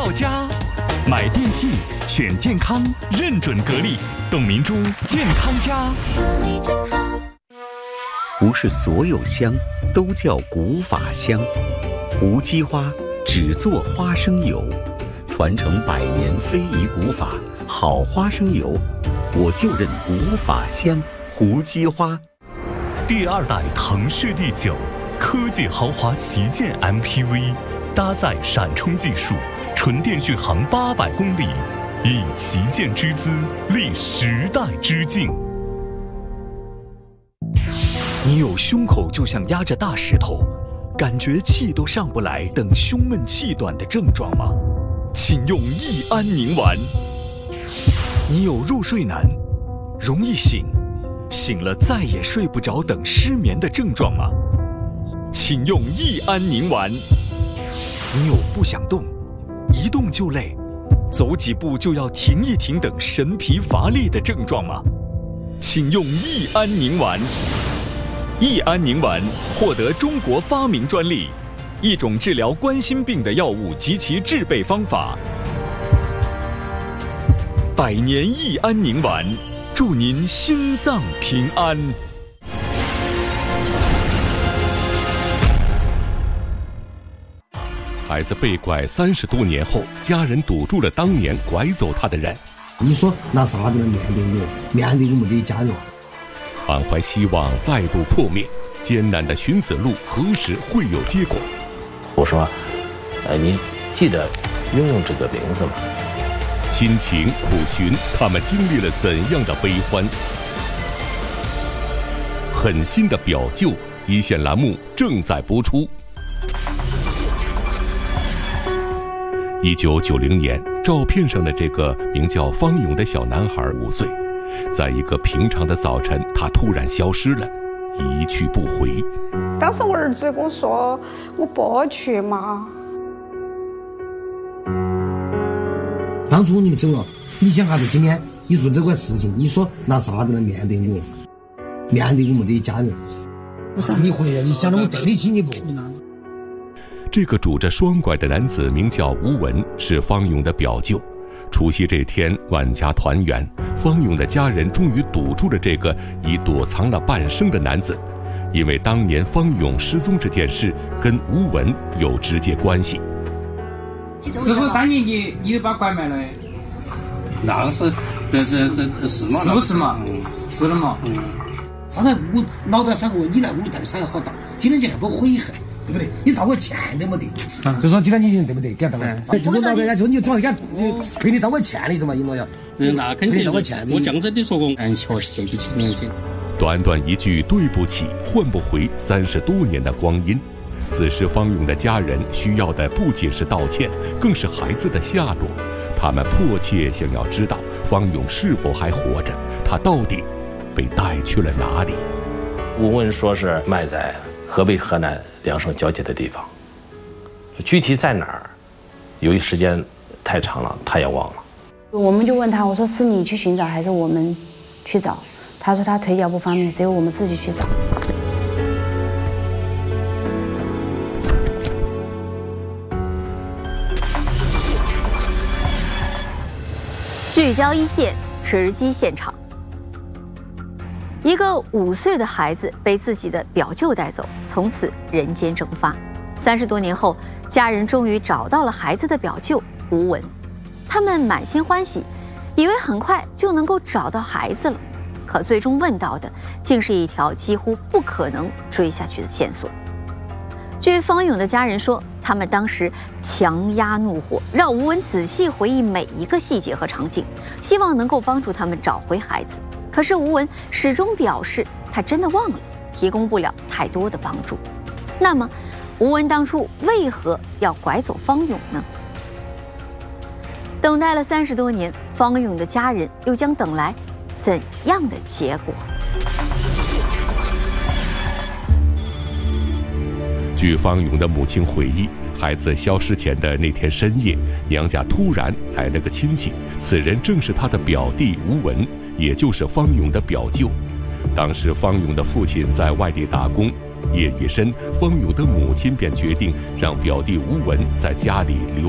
到家。买电器选健康，认准格力，董明珠健康家。 不是所有香都叫古法香，胡姬花只做花生油，传承100年非遗古法，好花生油，我就认古法香胡姬花。 第2代腾势第9科技豪华旗舰 MPV， 搭载闪充技术，纯电续航800公里，以旗舰之姿立时代之境。 你有胸口就像压着大石头，感觉气都上不来等胸闷气短的症状吗？请用益安宁丸。你有入睡难，容易醒，醒了再也睡不着等失眠的症状吗？请用益安宁丸。你有不想动，一动就累，走几步就要停一停等神疲乏力的症状吗？请用益安宁丸。益安宁丸获得中国发明专利，一种治疗冠心病的药物及其制备方法。100年益安宁丸，祝您心脏平安。 孩子被拐30多年后，家人堵住了当年拐走他的人。 你说拿啥子来面对我？面对我们的家人。 满怀希望再度破灭，艰难的寻死路何时会有结果？ 我说，你记得拥有这个名字吗？ 亲情苦寻，他们经历了怎样的悲欢？狠心的表舅，一线栏目正在播出。1990年，照片上的这个名叫方勇的小男孩5岁，在一个平常的早晨，他突然消失了，一去不回。 当时我儿子跟我说：“我不去嘛。” 当初你们走了，你想啥子？今天你说这个事情，你说拿啥子来面对我？面对我们的家人？不是你回来，你想着我对得起你不？ 这个拄着双拐的男子名叫吴文，是方勇的表舅。除夕这天，万家团圆，方勇的家人终于堵住了这个已躲藏了半生的男子，因为当年方勇失踪这件事跟吴文有直接关系。 是不是当年你把拐卖了？ 那个是，这是嘛？ 是不是嘛？是的嘛。 上来我老板上我，你来我们带伤害好大，今天就还不悔恨。对不对？你道个歉都没得，就说今天你对不对？给他道个，就是老板，就你总该赔你道个歉的是嘛，应该要。 那肯定道个歉。我讲真的说过，确实对不起你的。 短短一句对不起，换不回30多年的光阴。此时方勇的家人需要的不仅是道歉，更是孩子的下落。他们迫切想要知道方勇是否还活着，他到底被带去了哪里？ 吴文说是埋在河北河南2省交界的地方，具体在哪儿，由于时间太长了，他也忘了。 我们就问他，我说是你去寻找还是我们去找？他说他腿脚不方便，只有我们自己去找。 聚焦一线，直击现场。一个5岁的孩子被自己的表舅带走，从此人间蒸发。30多年后，家人终于找到了孩子的表舅吴文，他们满心欢喜，以为很快就能够找到孩子了。可最终问到的，竟是一条几乎不可能追下去的线索。据方勇的家人说，他们当时强压怒火，让吴文仔细回忆每一个细节和场景，希望能够帮助他们找回孩子。可是吴文始终表示他真的忘了，提供不了太多的帮助。那么吴文当初为何要拐走方勇呢？等待了30多年，方勇的家人又将等来怎样的结果？ 据方勇的母亲回忆，孩子消失前的那天深夜，娘家突然来了个亲戚，此人正是他的表弟吴文，也就是方勇的表舅。当时方勇的父亲在外地打工，夜已深，方勇的母亲便决定让表弟吴文在家里留